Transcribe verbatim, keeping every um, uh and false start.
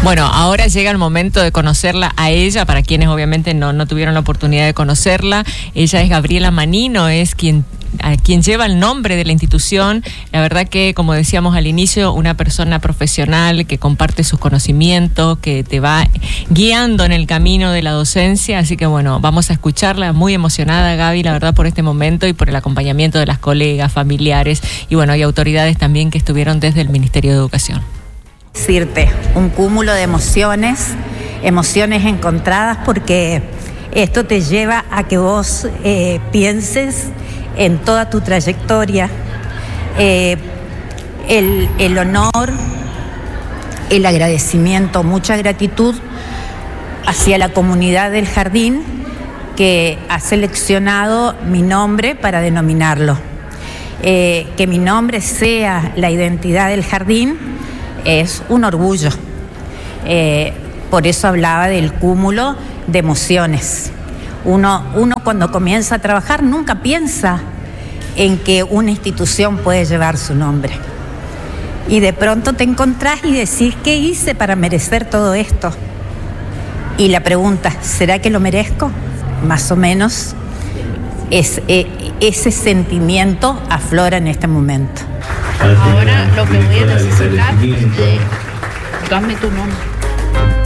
Bueno, ahora llega el momento de conocerla a ella, para quienes obviamente no, no tuvieron la oportunidad de conocerla. Ella es Gabriela Manino, es quien, a quien lleva el nombre de la institución. La verdad que, como decíamos al inicio, una persona profesional que comparte sus conocimientos, que te va guiando en el camino de la docencia. Así que bueno, vamos a escucharla. Muy emocionada, Gaby, la verdad, por este momento y por el acompañamiento de las colegas, familiares y bueno, y autoridades también que estuvieron desde el Ministerio de Educación. Decirte, un cúmulo de emociones, emociones encontradas, porque esto te lleva a que vos eh, pienses en toda tu trayectoria, eh, el, el honor, el agradecimiento, mucha gratitud hacia la comunidad del jardín que ha seleccionado mi nombre para denominarlo. Eh, que mi nombre sea la identidad del jardín es un orgullo. Eh, por eso hablaba del cúmulo de emociones. Uno, uno cuando comienza a trabajar nunca piensa en que una institución puede llevar su nombre. Y de pronto te encontrás y decís, ¿qué hice para merecer todo esto? Y la pregunta, ¿será que lo merezco? Más o menos es, eh, ese sentimiento aflora en este momento. Ahora lo que voy a necesitar es, dame tu nombre.